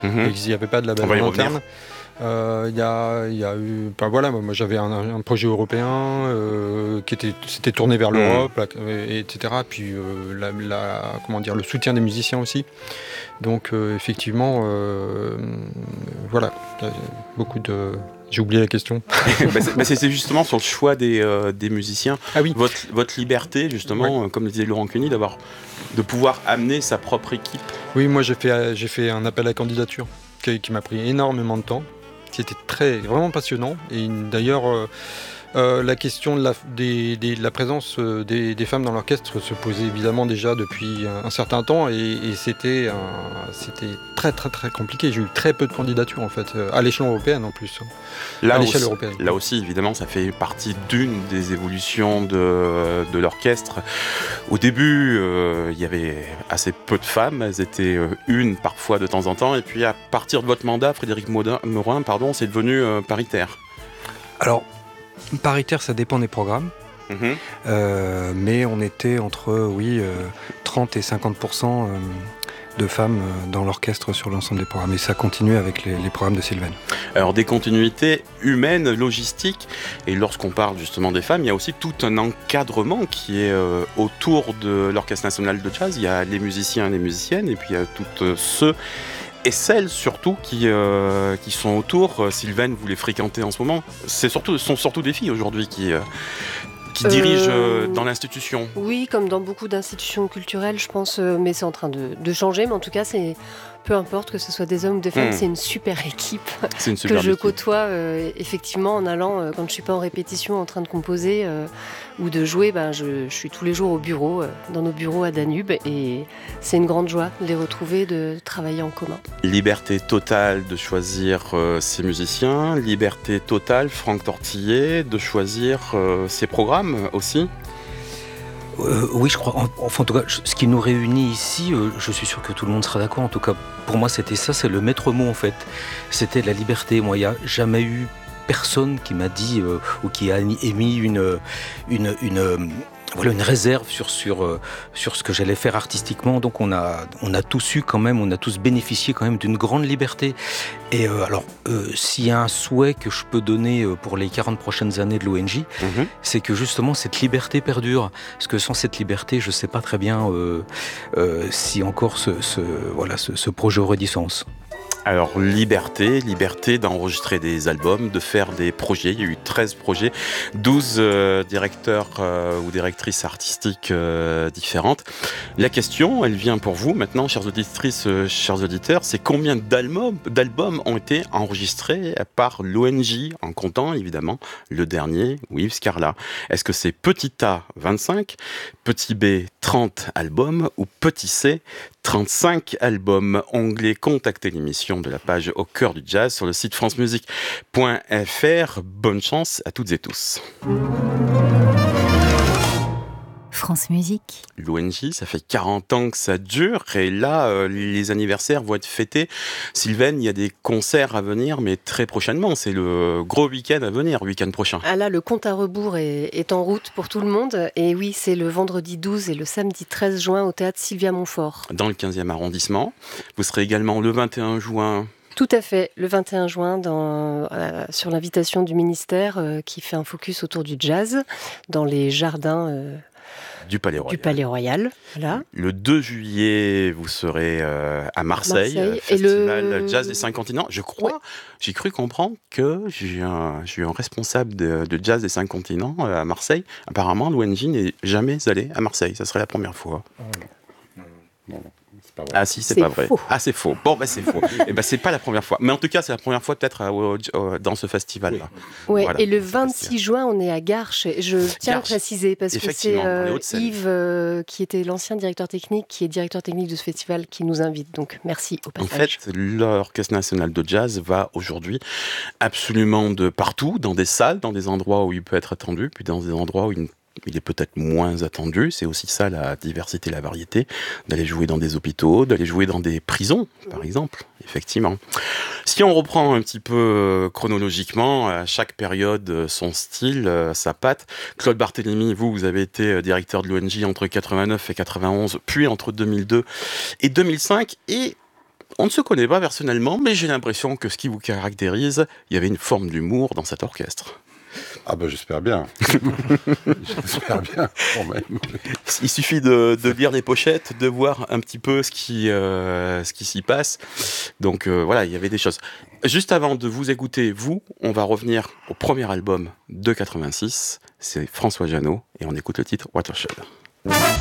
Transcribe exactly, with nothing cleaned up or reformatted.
Mmh. Il n'y avait pas de label On va y en revenir. interne. Il euh, y, a, y a eu, ben voilà, moi j'avais un, un projet européen euh, qui était, s'était tourné vers l'Europe, mmh. là, et, etc. Puis euh, la, la, comment dire, le soutien des musiciens aussi. Donc euh, effectivement, euh, voilà, beaucoup de. J'ai oublié la question. bah c'est, bah c'est justement sur le choix des, euh, des musiciens. Ah oui. Votre, votre liberté, justement, ouais. Comme le disait Laurent Cuny, d'avoir, de pouvoir amener sa propre équipe. Oui, moi j'ai fait, j'ai fait un appel à candidature qui, qui m'a pris énormément de temps, qui était très, vraiment passionnant. Et d'ailleurs, euh, euh, la question de la, des, des, de la présence des, des femmes dans l'orchestre se posait évidemment déjà depuis un, un certain temps, et, et c'était, un, c'était très très très compliqué. J'ai eu très peu de candidatures en fait, à l'échelon européen en plus. Là à l'échelle aussi, européenne. Là aussi, évidemment, ça fait partie d'une des évolutions de, de l'orchestre. Au début, euh, il y avait assez peu de femmes, elles étaient euh, une parfois de temps en temps, et puis à partir de votre mandat, Frédéric Morin, pardon, c'est devenu euh, paritaire. Alors, paritaire, ça dépend des programmes. Mmh. Euh, mais on était entre, oui, euh, trente et cinquante pour cent euh, de femmes dans l'orchestre sur l'ensemble des programmes. Et ça continue avec les, les programmes de Sylvaine. Alors, des continuités humaines, logistiques. Et lorsqu'on parle justement des femmes, il y a aussi tout un encadrement qui est euh, autour de l'Orchestre national de jazz. Il y a les musiciens et les musiciennes, et puis il y a toutes ceux et celles surtout qui, euh, qui sont autour. Sylvaine, vous les fréquentez en ce moment. C'est surtout, ce sont surtout des filles aujourd'hui qui... Euh, qui dirige euh, dans l'institution. Oui, comme dans beaucoup d'institutions culturelles, je pense, euh, mais c'est en train de, de changer. Mais en tout cas, c'est peu importe que ce soit des hommes ou des femmes, mmh. c'est une super équipe c'est une super que je équipe. côtoie euh, effectivement en allant, euh, quand je suis pas en répétition, en train de composer euh, ou de jouer, ben, je, je suis tous les jours au bureau, euh, dans nos bureaux à Danube, et c'est une grande joie de les retrouver, de travailler en commun. Liberté totale de choisir euh, ses musiciens, liberté totale, Franck Tortiller, de choisir euh, ses programmes aussi. Euh, oui, je crois. Enfin, en tout cas, ce qui nous réunit ici, euh, je suis sûr que tout le monde sera d'accord. En tout cas, pour moi, c'était ça, c'est le maître mot en fait. C'était la liberté. Moi, il n'y a jamais eu personne qui m'a dit euh, ou qui a émis une une une euh, voilà une réserve sur sur euh, sur ce que j'allais faire artistiquement. Donc, on a on a tous eu quand même, on a tous bénéficié quand même d'une grande liberté. Et euh, alors, euh, s'il y a un souhait que je peux donner euh, pour les quarante prochaines années de l'O N J, mmh. c'est que justement cette liberté perdure. Parce que sans cette liberté, je ne sais pas très bien euh, euh, si encore ce, ce, voilà, ce, ce projet aurait du sens. Alors, liberté, liberté d'enregistrer des albums, de faire des projets. Il y a eu treize projets, douze euh, directeurs euh, ou directrices artistiques euh, différentes. La question, elle vient pour vous maintenant, chères auditrices, euh, chers auditeurs, c'est combien d'albums, d'albums ont été enregistrés par l'O N J, en comptant évidemment le dernier, Yves Scarla. Est-ce que c'est petit A, vingt-cinq, petit B, trente albums, ou petit C, trente-cinq albums? Onglet Contacter l'émission de la page Au cœur du jazz sur le site france musique point f r. Bonne chance à toutes et tous. France Musique. L'O N J, ça fait quarante ans que ça dure, et là, euh, les anniversaires vont être fêtés. Sylvaine, il y a des concerts à venir, mais très prochainement. C'est le gros week-end à venir, week-end prochain. Ah là, le compte à rebours est, est en route pour tout le monde. Et oui, c'est le vendredi douze et le samedi treize juin au théâtre Sylvia Montfort. Dans le quinzième arrondissement. Vous serez également le vingt et un juin... Tout à fait, le vingt et un juin, dans, euh, sur l'invitation du ministère euh, qui fait un focus autour du jazz, dans les jardins... Euh, Du Palais Royal. Du Palais Royal, voilà. Le deux juillet, vous serez euh, à Marseille, Marseille. Festival le... Jazz des Cinq Continents. Je crois, ouais. j'ai cru comprendre que j'ai un, j'ai eu un responsable de, de Jazz des Cinq Continents euh, à Marseille. Apparemment, l'O N J n'est jamais allé à Marseille. Ça serait la première fois. Oh, non. Non, non. Pas vrai. Ah si, c'est, c'est pas vrai. Faux. Ah c'est faux. Bon, bah c'est faux. Et ben c'est pas la première fois. Mais en tout cas, c'est la première fois peut-être euh, euh, dans ce festival-là. Ouais. Voilà. Et le vingt-six juin, on est à Garches. Je tiens Garches. à préciser parce que c'est euh, Yves, euh, qui était l'ancien directeur technique, qui est directeur technique de ce festival, qui nous invite. Donc merci au passage. En fait, l'Orchestre national de jazz va aujourd'hui absolument de partout, dans des salles, dans des endroits où il peut être attendu, puis dans des endroits où il ne il est peut-être moins attendu. C'est aussi ça, la diversité, la variété, d'aller jouer dans des hôpitaux, d'aller jouer dans des prisons, par exemple, effectivement. Si on reprend un petit peu chronologiquement, à chaque période, son style, sa patte, Claude Barthélémy, vous, vous avez été directeur de l'O N J entre quatre-vingt-neuf et quatre-vingt-onze, puis entre deux mille deux et deux mille cinq, et On ne se connaît pas personnellement, mais j'ai l'impression que ce qui vous caractérise, il y avait une forme d'humour dans cet orchestre. Ah ben j'espère bien. J'espère bien quand même. Il suffit de, de lire les pochettes, de voir un petit peu ce qui, euh, ce qui s'y passe. Donc euh, voilà, il y avait des choses. Juste avant de vous écouter, vous, on va revenir au premier album de quatre-vingt-six. C'est François Jeannot et on écoute le titre Watershed.